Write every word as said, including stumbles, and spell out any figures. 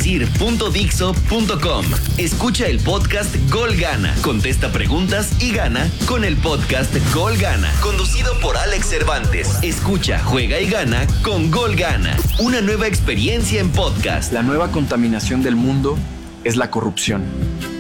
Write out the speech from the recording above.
decir punto dixo punto com. Escucha el podcast Gol Gana. Contesta preguntas y gana con el podcast Gol Gana. Conducido por Alex Cervantes. Escucha, juega y gana con Gol Gana. Una nueva experiencia en podcast. La nueva contaminación del mundo es la corrupción.